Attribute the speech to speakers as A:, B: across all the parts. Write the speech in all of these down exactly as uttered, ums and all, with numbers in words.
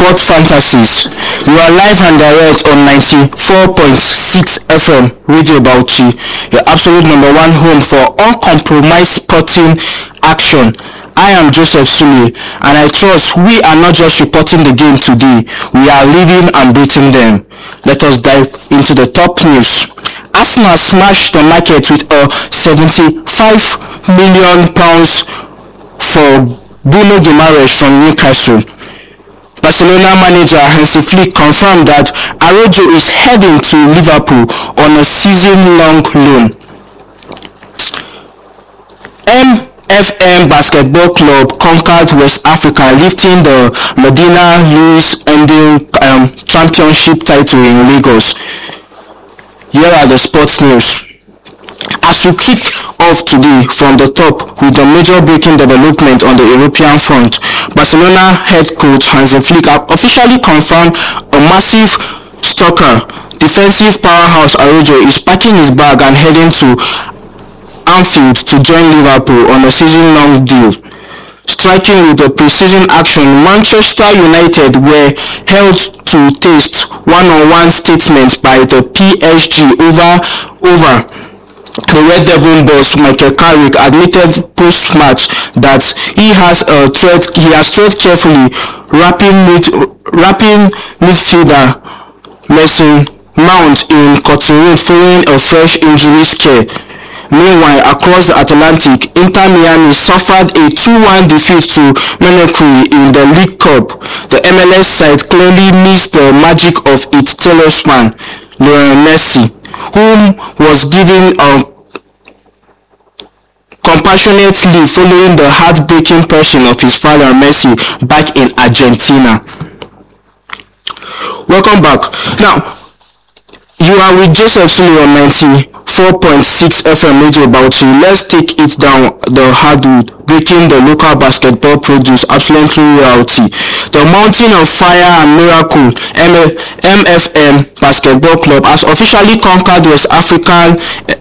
A: Sport Fantasies. You are live and direct on ninety-four point six F M Radio Bauchi, your absolute number one home for uncompromised sporting action. I am Joseph Sule, and I trust we are not just reporting the game today, we are living and breathing them. Let us dive into the top news. Arsenal smashed the market with a seventy-five million pounds for Bruno Guimaraes from Newcastle. Barcelona manager Hansi Flick confirmed that Araujo is heading to Liverpool on a season-long loan. M F M Basketball Club conquered West Africa, lifting the Medina Lewis Ending um, Championship title in Lagos. Here are the sports news. As we kick off today from the top with the major breaking development on the European front, Barcelona head coach Hansi Flick officially confirmed a massive stalker. Defensive powerhouse Araujo is packing his bag and heading to Anfield to join Liverpool on a season-long deal. Striking with the pre-season action, Manchester United were held to taste one-on-one statements by the P S G over over. The Red Devil boss Michael Carrick admitted post-match that he has a tread he has tread carefully, wrapping mid wrapping midfielder Mason Mount in cotton wool following a fresh injury scare. Meanwhile, across the Atlantic, Inter Miami suffered a two one defeat to Monaco in the League Cup. The M L S side clearly missed the magic of its talisman, Lionel Messi, whom was given a compassionate leave following the heartbreaking passing of his father Messi back in Argentina. Welcome back. Now, you are with Joseph Sule on ninety-four point six F M Radio Bauchi. Let's take it down the hardwood, breaking the local basketball produce absolute reality. The Mountain of Fire and Miracle M F M Basketball Club has officially conquered West African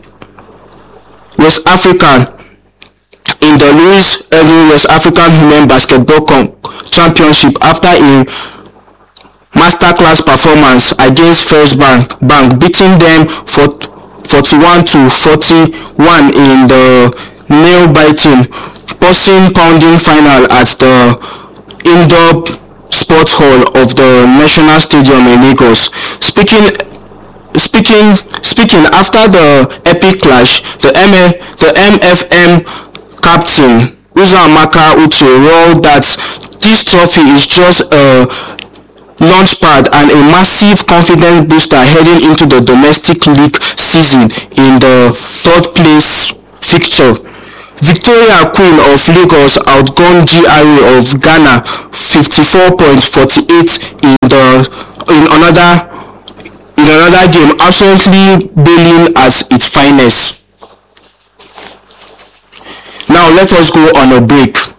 A: West African in the Louis Early West African Women Basketball Championship after a masterclass performance against First Bank, Bank beating them for forty-one to forty-one in the nail-biting, pulsing-pounding final at the indoor sports hall of the National Stadium in Lagos. Speaking speaking speaking after the epic clash, the M the M F M captain Uzamaka Uche wrote that this trophy is just a launchpad and a massive confidence booster heading into the domestic league season in the third place fixture. Victoria Queen of Lagos outgunned G R A of Ghana fifty-four point four eight in the in another in another game, absolutely bailing at its finest. Now let us go on a break.